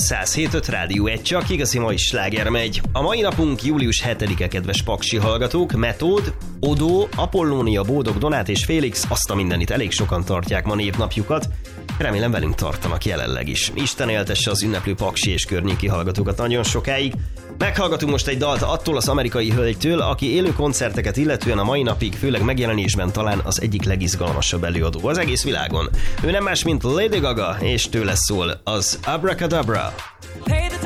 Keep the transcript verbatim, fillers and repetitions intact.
száz hét öt Rádió egy, csak igazi mai sláger megy. A mai napunk július hetedike, kedves paksi hallgatók. Metód, Odó, Apollónia, Bódog, Donát és Félix, azt a mindenit, elég sokan tartják ma névnapjukat. Remélem velünk tartanak jelenleg is. Isten éltesse az ünneplő paksi és környéki hallgatókat nagyon sokáig. Meghallgatunk most egy dalt attól az amerikai hölgytől, aki élő koncerteket illetően a mai napig, főleg megjelenésben talán az egyik legizgalmasabb előadó az egész világon. Ő nem más, mint Lady Gaga, és tőle szól az Abracadabra. Hey!